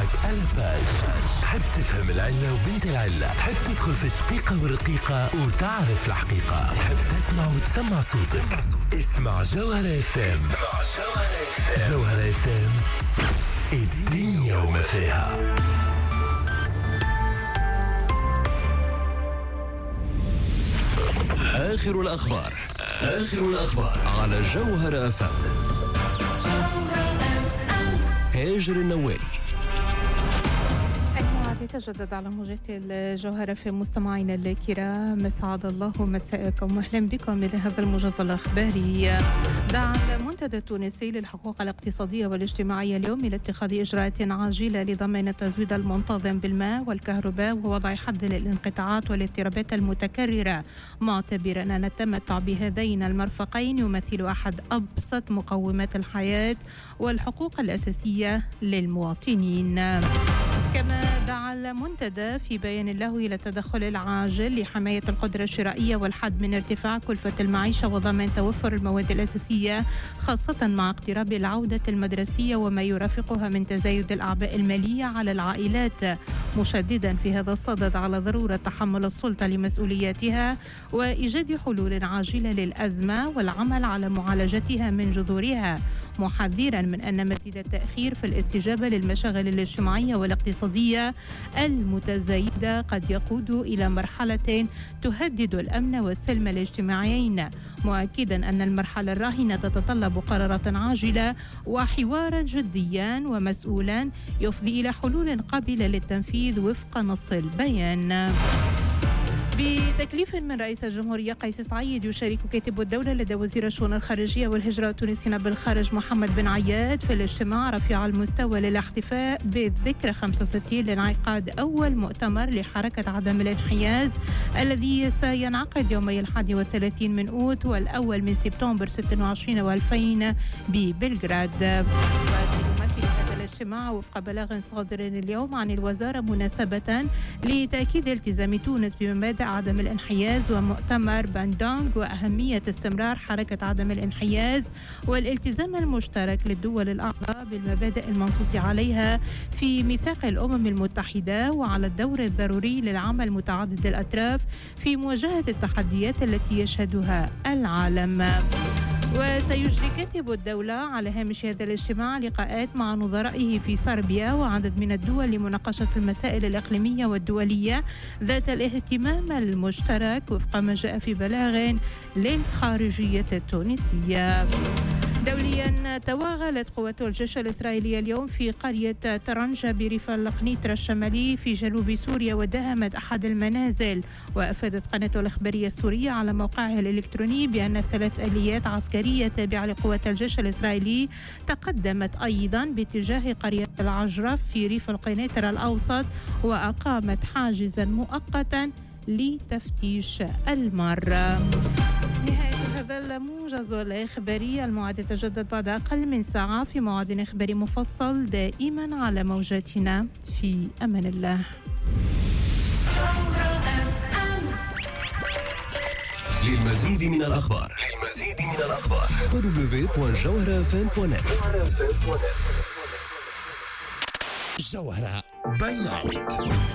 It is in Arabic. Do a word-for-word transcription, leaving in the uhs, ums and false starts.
معك ألباج. تحب تفهم العلة وبنت العلة، تحب تدخل في شقيقة والرقيقة وتعرف الحقيقة، تحب تسمع وتسمع صوتك. اسمع جوهرة اف ام. جوهرة اف ام، الدنيا وما فيها. آخر الأخبار آخر الأخبار على جوهرة اف ام. هاجر النوالي. تجدد على موجة الجوهرة في مستمعينا الكرام، مسعد الله مساءكم واهلا بكم إلى هذا الموجز الأخباري. دعا المنتدى التونسي للحقوق الاقتصادية والاجتماعية اليوم إلى اتخاذ إجراءات عاجلة لضمان التزويد المنتظم بالماء والكهرباء ووضع حد للانقطاعات والاضطرابات المتكررة، معتبرا أن التمتع بهذين المرفقين يمثل أحد أبسط مقومات الحياة والحقوق الأساسية للمواطنين. كما دعا المنتدى في بيان له إلى التدخل العاجل لحماية القدرة الشرائية والحد من ارتفاع كلفة المعيشة وضمان توفر المواد الأساسية، خاصة مع اقتراب العودة المدرسية وما يرافقها من تزايد الأعباء المالية على العائلات، مشددا في هذا الصدد على ضرورة تحمل السلطة لمسؤولياتها وإيجاد حلول عاجلة للأزمة والعمل على معالجتها من جذورها، محذرا من أن مزيد التأخير في الاستجابة للمشاغل الاجتماعية والاقتصادية المتزايدة قد يقود إلى مرحلة تهدد الأمن والسلم الاجتماعيين، مؤكدا أن المرحلة الراهنة تتطلب قرارات عاجلة وحوارا جديا ومسؤولا يفضي إلى حلول قابلة للتنفيذ وفق نص البيان. بتكليف من رئيس الجمهورية قيس سعيد، يشارك كاتب الدولة لدى وزير الشؤون الخارجية والهجرة والتونسيين بالخارج محمد بن عياد في الاجتماع رفيع المستوى للاحتفاء بالذكرى خمسة وستين لانعقاد أول مؤتمر لحركة عدم الانحياز الذي سينعقد يومي الحادي والثلاثين من أوت والأول من سبتمبر ستة وعشرين وألفين ببلغراد. الاجتماع وفق بلاغ صادر اليوم عن الوزارة مناسبة لتأكيد التزام تونس بمبادئ عدم الانحياز ومؤتمر باندونغ وأهمية استمرار حركة عدم الانحياز والالتزام المشترك للدول الأعضاء بالمبادئ المنصوص عليها في ميثاق الأمم المتحدة، وعلى الدور الضروري للعمل متعدد الأطراف في مواجهة التحديات التي يشهدها العالم. وسيجري كاتب الدولة على هامش هذا الاجتماع لقاءات مع نظرائه في صربيا وعدد من الدول لمناقشة المسائل الإقليمية والدولية ذات الاهتمام المشترك وفق ما جاء في بلاغ للخارجية التونسية. دوليا، توغلت قوات الجيش الإسرائيلي اليوم في قرية طرنجة بريف القنيطرة الشمالي في جنوب سوريا ودهمت أحد المنازل، وأفادت قناة الإخبارية السورية على موقعها الإلكتروني بأن ثلاث آليات عسكرية تابعة لقوات الجيش الإسرائيلي تقدمت أيضا باتجاه قرية العجرف في ريف القنيطرة الأوسط وأقامت حاجزا مؤقتا لتفتيش المرة. نهاية هذا الموجز الإخباري، الموعد يتجدد بعد أقل من ساعة في موعد إخباري مفصل دائما على موجاتنا. في أمان الله. للمزيد من الأخبار للمزيد من الأخبار دبليو دبليو دبليو دوت جوهرة اف ام دوت نت. جوهرة باي نايت.